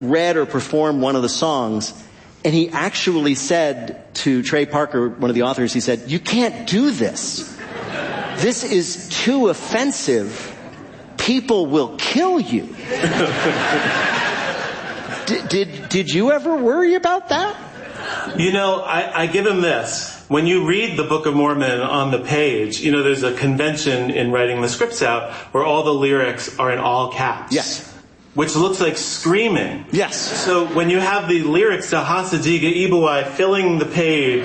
read or performed one of the songs, and he actually said to Trey Parker, one of the authors, he said, "You can't do this. This is too offensive. People will kill you." Did you ever worry about that? You know, I give him this. When you read the Book of Mormon on the page, you know, there's a convention in writing the scripts out where all the lyrics are in all caps. Yes. Which looks like screaming. Yes. So when you have the lyrics to Hasadiga Ibuai filling the page,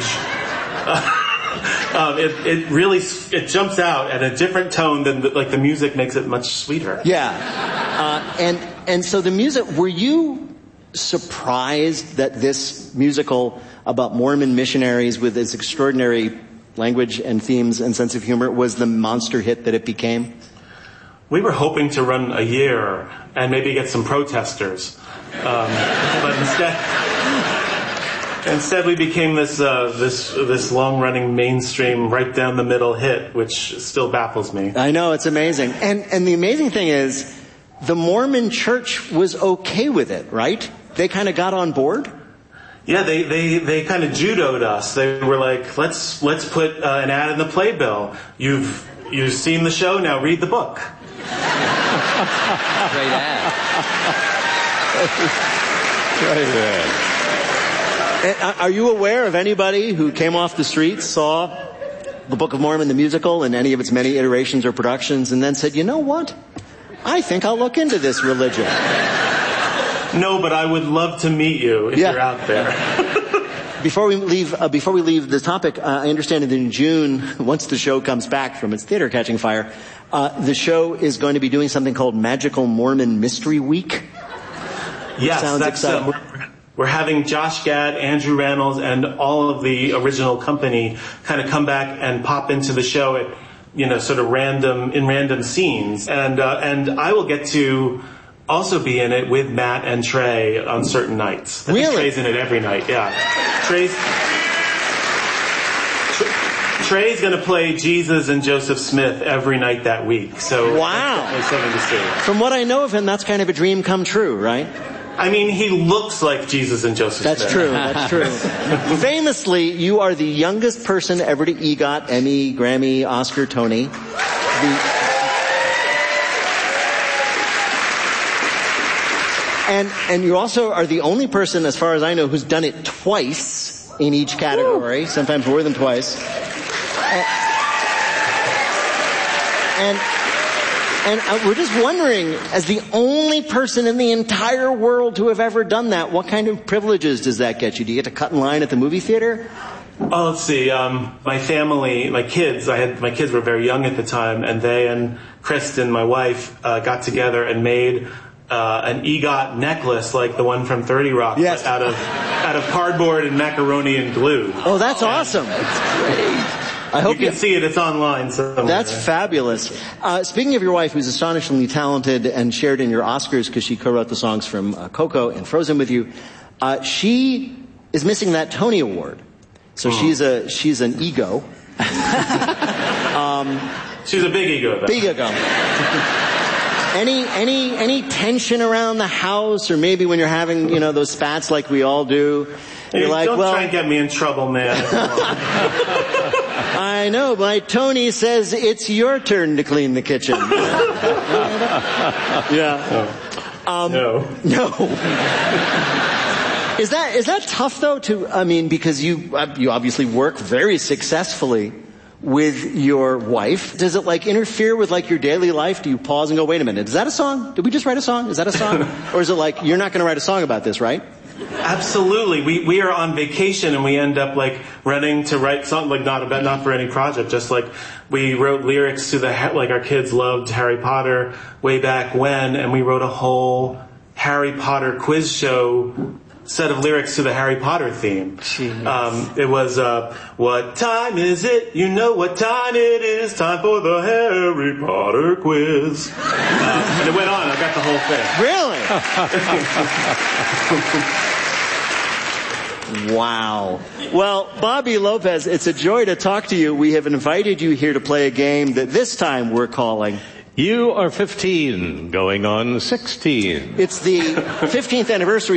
it really jumps out at a different tone than the music makes it much sweeter. Yeah. And so the music, were you surprised that this musical about Mormon missionaries with its extraordinary language and themes and sense of humor was the monster hit that it became? We were hoping to run a year and maybe get some protesters. But instead we became this long-running mainstream, right down the middle hit, which still baffles me. I know, it's amazing. And the amazing thing is, the Mormon church was okay with it, right? They kind of got on board? Yeah, they kind of judoed us. They were like, let's put an ad in the playbill. You've seen the show, now read the book. Great ad. Great ad. Are you aware of anybody who came off the streets, saw the Book of Mormon, the musical, and any of its many iterations or productions, and then said, "You know what? I think I'll look into this religion"? No, but I would love to meet you if you're out there. Before we leave the topic, I understand that in June, once the show comes back from its theater catching fire, the show is going to be doing something called Magical Mormon Mystery Week. Yes, sounds exciting. We're having Josh Gad, Andrew Rannells, and all of the original company kind of come back and pop into the show at, sort of random scenes, and I will get to also be in it with Matt and Trey on certain nights. Really? Trey's in it every night, yeah. Trey's going to play Jesus and Joseph Smith every night that week. So wow. That's something to see. From what I know of him, that's kind of a dream come true, right? I mean, he looks like Jesus and Joseph Smith. That's true. Famously, you are the youngest person ever to EGOT, Emmy, Grammy, Oscar, Tony. And you also are the only person, as far as I know, who's done it twice in each category, sometimes more than twice. And we're just wondering, as the only person in the entire world to have ever done that, what kind of privileges does that get you? Do you get to cut in line at the movie theater? Oh, let's see. My family, my kids were very young at the time, and they and Kristen, my wife, got together and made an EGOT necklace like the one from 30 Rock, yes, out of cardboard and macaroni and glue. Oh, that's awesome. That's great. I hope you can see it. It's online somewhere. That's fabulous. Speaking of your wife, who's astonishingly talented and shared in your Oscars because she co-wrote the songs from Coco and Frozen with you, she is missing that Tony Award. So she's an ego. She's a big ego, though. Big ego. Any tension around the house, or maybe when you're having, those spats like we all do? You're like, don't try and get me in trouble, man. I know, but Tony says it's your turn to clean the kitchen. Yeah. No. Is that tough though? Because you obviously work very successfully with your wife. Does it interfere with your daily life? Do you pause and go, wait a minute, is that a song? Did we just write a song? Is that a song? Or is it you're not going to write a song about this, right? Absolutely. We are on vacation and we end up running to write something not for any project. Just we wrote lyrics to our kids loved Harry Potter way back when, and we wrote a whole Harry Potter quiz show set of lyrics to the Harry Potter theme. It was, what time is it? You know what time it is. Time for the Harry Potter quiz. And it went on. I got the whole thing. Really? Wow. Well, Bobby Lopez, it's a joy to talk to you. We have invited you here to play a game that this time we're calling You are 15, going on 16. It's the 15th anniversary